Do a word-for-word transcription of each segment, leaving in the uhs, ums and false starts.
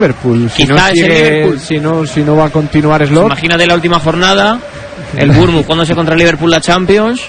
Liverpool. Si no, Quizá es el sigue, Liverpool. si no si no va a continuar Slot. Imagínate la última jornada, el Bournemouth jugándose contra Liverpool la Champions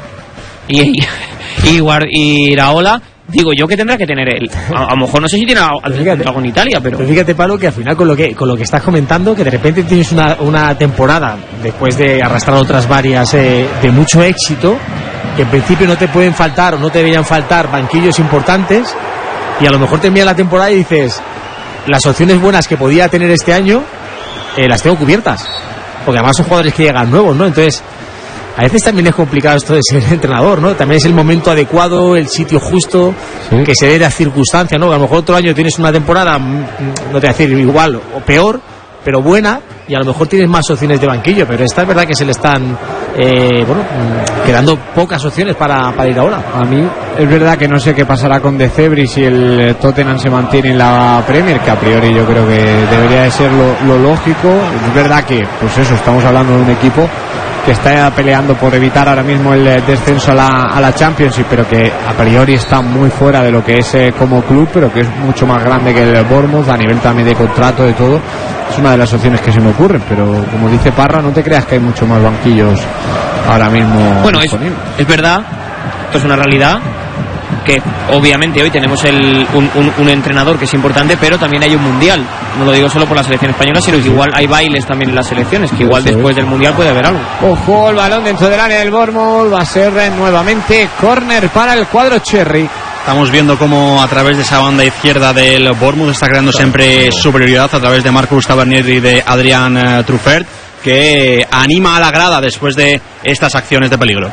y y, y, Guard- y Iraola, digo yo que tendrá que tener él. A, a lo mejor no sé si tiene algo, algo en Italia, pero Pero fíjate, Pablo, que al final con lo que con lo que estás comentando, que de repente tienes una, una temporada, después de arrastrar otras varias, eh, de mucho éxito, que en principio no te pueden faltar o no te deberían faltar banquillos importantes, y a lo mejor termina la temporada y dices, las opciones buenas que podía tener este año, eh, las tengo cubiertas, porque además son jugadores que llegan nuevos, ¿no? Entonces, a veces también es complicado esto de ser entrenador, ¿no? También es el momento adecuado, el sitio justo, Sí. que se dé a circunstancias, ¿no? A lo mejor otro año tienes una temporada, mm, no te voy a decir igual o peor, pero buena, y a lo mejor tienes más opciones de banquillo, pero esta es verdad que se le están eh, bueno, mm, quedando pocas opciones para, para ir ahora. A mí es verdad que no sé qué pasará con De Zebri si el Tottenham se mantiene en la Premier, que a priori yo creo que debería de ser lo, lo lógico. Es verdad que, pues eso, estamos hablando de un equipo que está peleando por evitar ahora mismo el descenso a la, a la Championship, pero que a priori está muy fuera de lo que es eh, como club, pero que es mucho más grande que el Bournemouth a nivel también de contrato, de todo. Es una de las opciones que se me ocurren, pero como dice Parra, no te creas que hay mucho más banquillos ahora mismo bueno, es, disponibles. es verdad, esto es una realidad, que obviamente hoy tenemos el, un, un, un entrenador que es importante, pero también hay un mundial. No lo digo solo por la selección española, sino que igual hay bailes también en las selecciones, que igual Eso después es. del mundial puede haber algo. Ojo, el balón dentro del área del Bournemouth, va a ser eh, nuevamente córner para el cuadro Cherry. Estamos viendo cómo a través de esa banda izquierda del Bournemouth está creando siempre superioridad a través de Marcus Tavernier y de Adrian eh, Truffert, que anima a la grada después de estas acciones de peligro.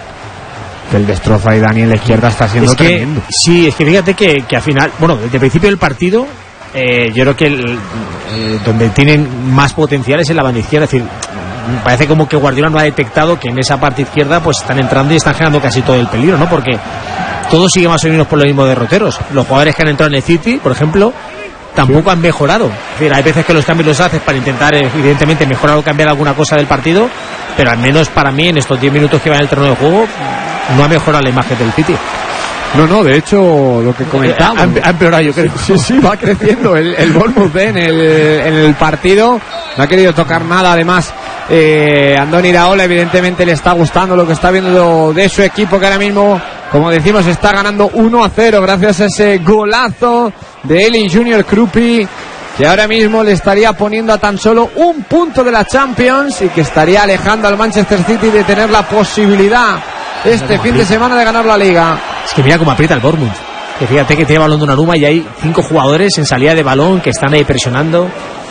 El destrozo ahí Dani en la izquierda está siendo Es que, tremendo. sí, es que fíjate que, que al final, bueno, desde el principio del partido, eh, yo creo que el, eh, donde tienen más potencial es en la banda izquierda. Es decir, parece como que Guardiola no ha detectado que en esa parte izquierda pues están entrando y están generando casi todo el peligro, ¿no? Porque todo sigue más o menos por los mismos derroteros. Los jugadores que han entrado en el City, por ejemplo, tampoco sí. han mejorado. Es decir, hay veces que los cambios los haces para intentar, evidentemente, mejorar o cambiar alguna cosa del partido, pero al menos para mí, en estos diez minutos que va en el terreno de juego, no ha mejorado la imagen del City. No, no, de hecho, lo que comentábamos, ha empeorado, yo creo. Sí, sí, va creciendo el, el Bournemouth en el, en el partido. No ha querido tocar nada, además. Eh, Andoni Iraola, evidentemente, le está gustando lo que está viendo de su equipo, que ahora mismo, como decimos, está ganando uno a cero gracias a ese golazo de Eli Junior Krupi, que ahora mismo le estaría poniendo a tan solo un punto de la Champions y que estaría alejando al Manchester City de tener la posibilidad este fin de semana de ganar la Liga. Es que mira cómo aprieta el Bournemouth. Que fíjate que tiene balón de Donnarumma y hay cinco jugadores en salida de balón que están ahí presionando.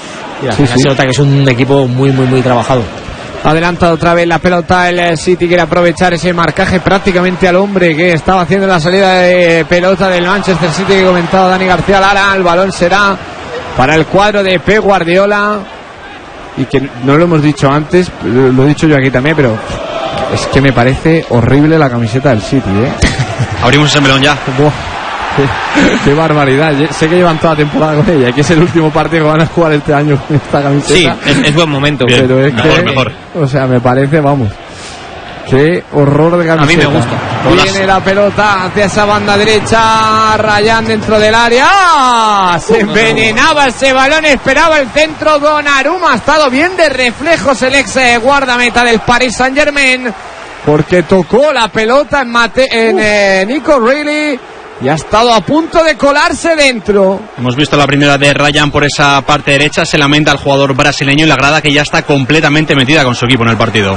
Y al sí, final sí. se nota que es un equipo muy, muy, muy trabajado. Adelanta otra vez la pelota, el City quiere aprovechar ese marcaje prácticamente al hombre que estaba haciendo la salida de pelota del Manchester City, que comentaba Dani García Lara. El balón será para el cuadro de Pep Guardiola, y que no lo hemos dicho antes, lo he dicho yo aquí también, pero es que me parece horrible la camiseta del City, ¿eh? Abrimos ese melón ya. Buah, qué, qué barbaridad. Sé que llevan toda la temporada con ella, que es el último partido que van a jugar este año con esta camiseta. Sí, es, es buen momento. Bien, pero es mejor, que, mejor. O sea, me parece, vamos, qué horror de camiseta. A mí me gusta. Viene la pelota hacia esa banda derecha, Ryan dentro del área. ¡Ah! Se envenenaba ese balón, esperaba el centro. Donnarumma ha estado bien de reflejos, el ex guardameta del Paris Saint Germain, porque tocó la pelota en, Mate, en eh, Nico Reilly y ha estado a punto de colarse dentro. Hemos visto la primera de Ryan por esa parte derecha. Se lamenta el jugador brasileño y la grada, que ya está completamente metida con su equipo en el partido.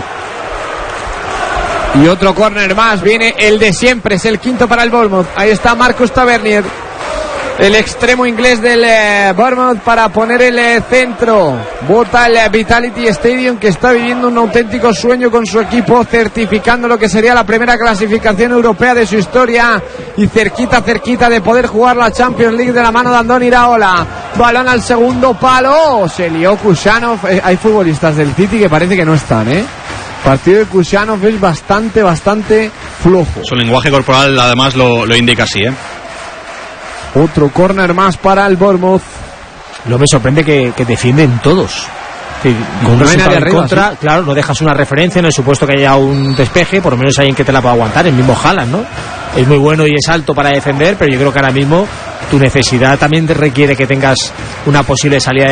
Y otro córner más, viene el de siempre, es el quinto para el Bournemouth. Ahí está Marcus Tavernier, el extremo inglés del eh, Bournemouth, para poner el eh, centro. Bota el eh, Vitality Stadium, que está viviendo un auténtico sueño con su equipo, certificando lo que sería la primera clasificación europea de su historia, y cerquita, cerquita de poder jugar la Champions League de la mano de Andoni Iraola. Balón al segundo palo, se lió Kušanov. Eh, hay futbolistas del City que parece que no están, ¿eh? Partido de Kušanov es bastante, bastante flojo. Su lenguaje corporal además lo, lo indica así, ¿eh? Otro córner más para el Bournemouth. Lo me sorprende que, que defienden todos. Sí, con no un hay nadie en arriba, contra, ¿sí? Claro, no dejas una referencia en el supuesto que haya un despeje, por lo menos hay alguien que te la pueda aguantar, el mismo Haaland, ¿no? Es muy bueno y es alto para defender, pero yo creo que ahora mismo tu necesidad también te requiere que tengas una posible salida